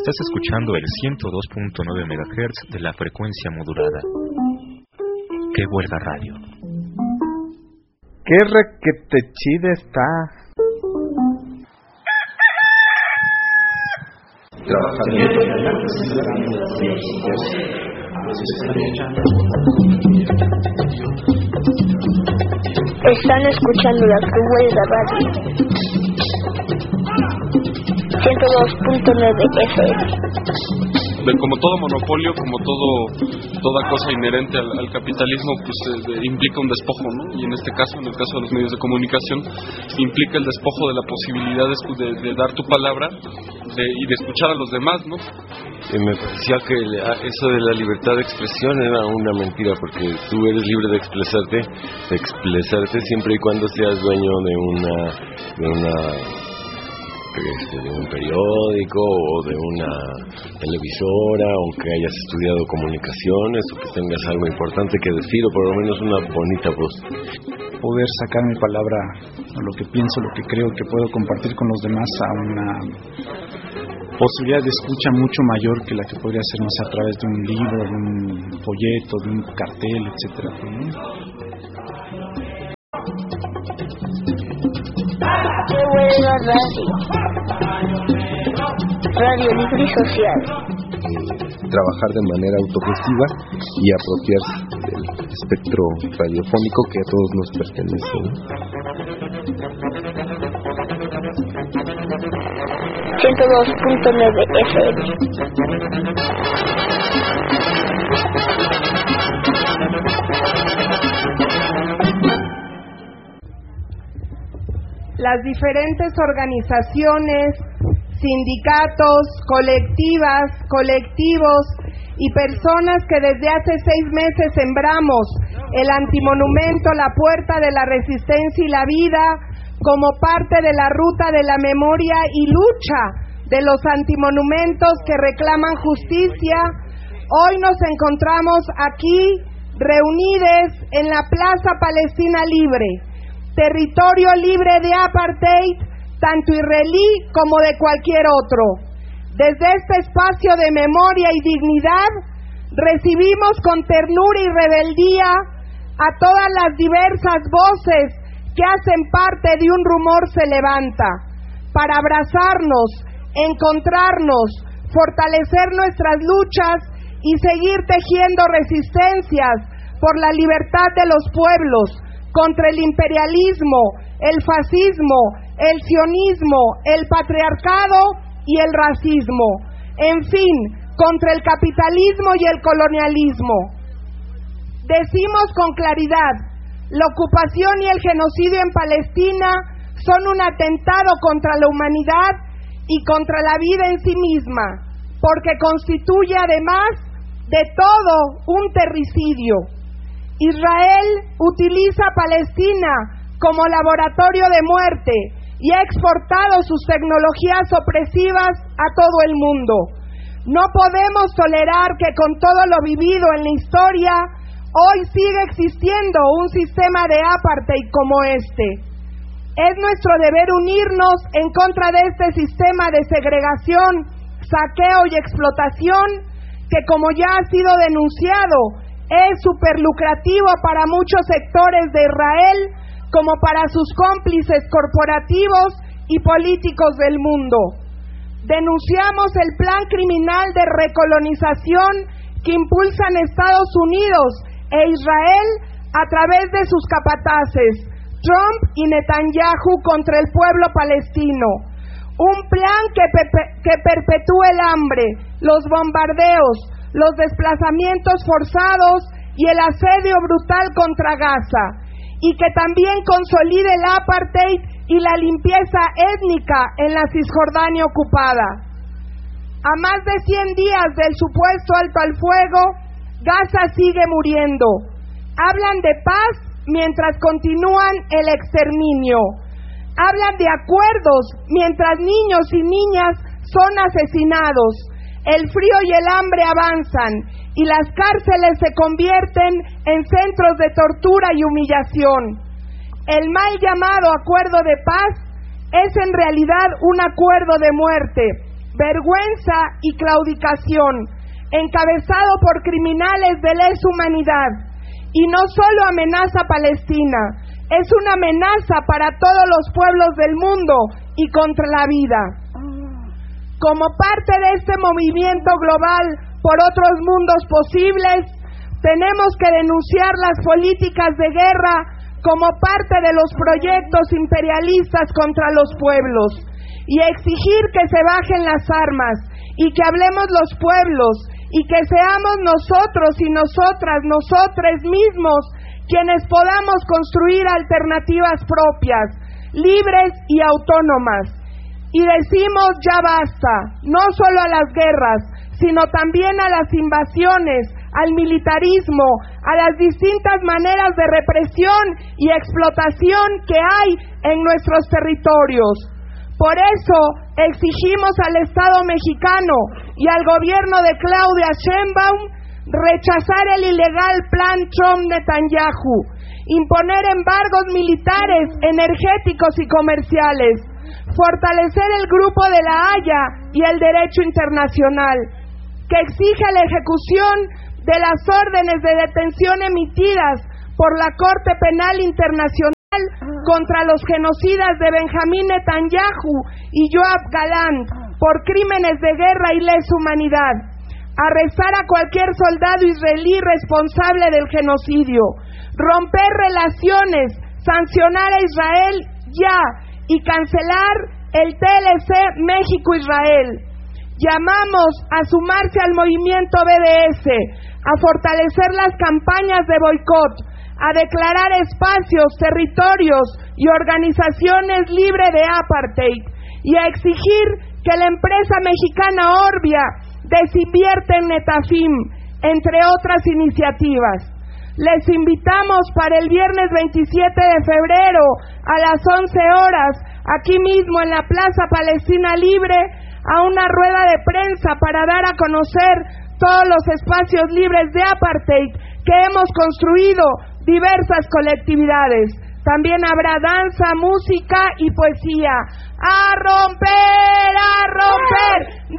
Estás escuchando el 102.9 MHz de la frecuencia modulada. ¡Qué huelga radio! ¡Qué requete chida está! Están escuchando la Que Huelga Radio 102.9 FM. Como todo monopolio, como toda cosa inherente al capitalismo, pues implica un despojo, ¿no? Y en este caso, en el caso de los medios de comunicación, implica el despojo de la posibilidad de dar tu palabra y de escuchar a los demás, ¿no? Me parecía que eso de la libertad de expresión era una mentira, porque tú eres libre de expresarte siempre y cuando seas dueño de un periódico o de una televisora, aunque hayas estudiado comunicaciones o que tengas algo importante que decir o por lo menos una bonita voz. Poder sacar mi palabra, o lo que pienso, lo que creo que puedo compartir con los demás a una posibilidad de escucha mucho mayor que la que podría ser, no sé, a través de un libro, de un folleto, de un cartel, etcétera, ¿no? ¡Qué Huelga Radio! Radio libre y social. Trabajar de manera autogestiva y apropiarse del espectro radiofónico que a todos nos pertenece, ¿no? 102.9 FM. Las diferentes organizaciones, sindicatos, colectivos y personas que desde hace 6 meses sembramos el antimonumento La Puerta de la Resistencia y la Vida como parte de la ruta de la memoria y lucha de los antimonumentos que reclaman justicia, hoy nos encontramos aquí reunidos en la Plaza Palestina Libre, territorio libre de apartheid, tanto israelí como de cualquier otro. Desde este espacio de memoria y dignidad, recibimos con ternura y rebeldía a todas las diversas voces que hacen parte de Un Rumor se Levanta, para abrazarnos, encontrarnos, fortalecer nuestras luchas y seguir tejiendo resistencias por la libertad de los pueblos, contra el imperialismo, el fascismo, el sionismo, el patriarcado y el racismo, en fin, contra el capitalismo y el colonialismo. Decimos con claridad, la ocupación y el genocidio en Palestina son un atentado contra la humanidad y contra la vida en sí misma, porque constituye además de todo un terricidio. Israel utiliza Palestina como laboratorio de muerte y ha exportado sus tecnologías opresivas a todo el mundo. No podemos tolerar que con todo lo vivido en la historia, hoy siga existiendo un sistema de apartheid como este. Es nuestro deber unirnos en contra de este sistema de segregación, saqueo y explotación que, como ya ha sido denunciado, es superlucrativo para muchos sectores de Israel, como para sus cómplices corporativos y políticos del mundo. Denunciamos el plan criminal de recolonización que impulsan Estados Unidos e Israel a través de sus capataces, Trump y Netanyahu, contra el pueblo palestino. Un plan que perpetúa el hambre, los bombardeos, los desplazamientos forzados y el asedio brutal contra Gaza, y que también consolide el apartheid y la limpieza étnica en la Cisjordania ocupada. A más de 100 días del supuesto alto al fuego, Gaza sigue muriendo. Hablan de paz mientras continúan el exterminio. Hablan de acuerdos mientras niños y niñas son asesinados. El frío y el hambre avanzan y las cárceles se convierten en centros de tortura y humillación. El mal llamado acuerdo de paz es en realidad un acuerdo de muerte, vergüenza y claudicación, encabezado por criminales de lesa humanidad. Y no solo amenaza a Palestina, es una amenaza para todos los pueblos del mundo y contra la vida. Como parte de este movimiento global por otros mundos posibles, tenemos que denunciar las políticas de guerra como parte de los proyectos imperialistas contra los pueblos y exigir que se bajen las armas y que hablemos los pueblos y que seamos nosotros y nosotros mismos quienes podamos construir alternativas propias, libres y autónomas. Y decimos ya basta, no solo a las guerras, sino también a las invasiones, al militarismo, a las distintas maneras de represión y explotación que hay en nuestros territorios. Por eso exigimos al Estado mexicano y al gobierno de Claudia Sheinbaum rechazar el ilegal plan Trump-Netanyahu, imponer embargos militares, energéticos y comerciales, fortalecer el Grupo de la Haya y el derecho internacional, que exige la ejecución de las órdenes de detención emitidas por la Corte Penal Internacional contra los genocidas de Benjamín Netanyahu y Yoav Galant por crímenes de guerra y lesa humanidad, arrestar a cualquier soldado israelí responsable del genocidio, romper relaciones, sancionar a Israel ya y cancelar el TLC México-Israel. Llamamos a sumarse al movimiento BDS, a fortalecer las campañas de boicot, a declarar espacios, territorios y organizaciones libres de apartheid y a exigir que la empresa mexicana Orbia desinvierte en Netafim, entre otras iniciativas. Les invitamos para el viernes 27 de febrero a las 11 horas, aquí mismo en la Plaza Palestina Libre, a una rueda de prensa para dar a conocer todos los espacios libres de apartheid que hemos construido diversas colectividades. También habrá danza, música y poesía. ¡A romper! ¡A romper!